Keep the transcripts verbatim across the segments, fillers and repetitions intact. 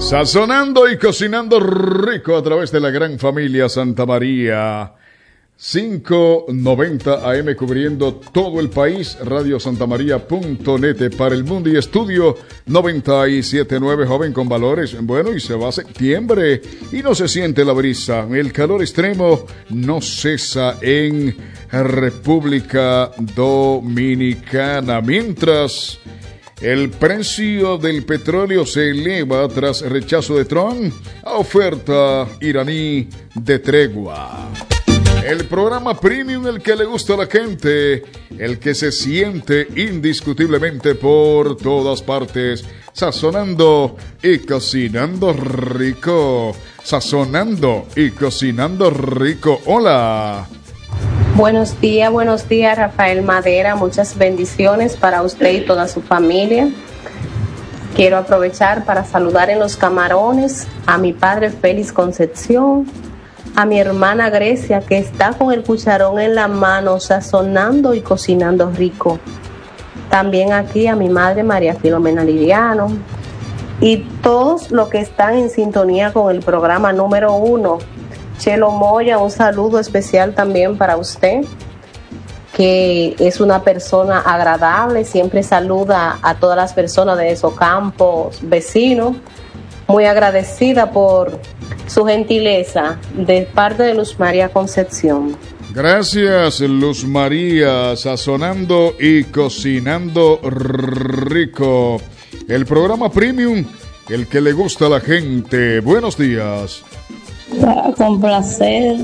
Sazonando y cocinando rico a través de la gran familia Santa María. quinientos noventa A M cubriendo todo el país, radio santa maría punto net para el mundo y estudio noventa y siete punto nueve, joven con valores. Bueno, y se va a septiembre y no se siente la brisa. El calor extremo no cesa en República Dominicana. Mientras el precio del petróleo se eleva tras rechazo de Trump a oferta iraní de tregua. El programa premium, el que le gusta a la gente, el que se siente indiscutiblemente por todas partes, sazonando y cocinando rico, sazonando y cocinando rico. Hola. Buenos días, buenos días, Rafael Madera, muchas bendiciones para usted y toda su familia. Quiero aprovechar para saludar en Los Camarones a mi padre Félix Concepción, a mi hermana Grecia, que está con el cucharón en la mano, sazonando y cocinando rico. También aquí a mi madre María Filomena Liriano y todos los que están en sintonía con el programa número uno. Chelo Moya, un saludo especial también para usted, que es una persona agradable, siempre saluda a todas las personas de esos campos vecinos. Muy agradecida por su gentileza de parte de Luz María Concepción. Gracias, Luz María, sazonando y cocinando rico. El programa premium, el que le gusta a la gente. Buenos días. Para complacer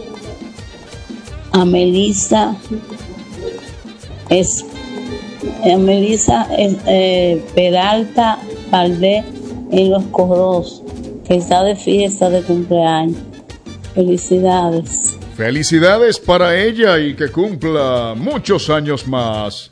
a Melissa, es a Melissa es, eh, Peralta Valdés en Los Corros, que está de fiesta de cumpleaños. Felicidades. Felicidades para ella y que cumpla muchos años más.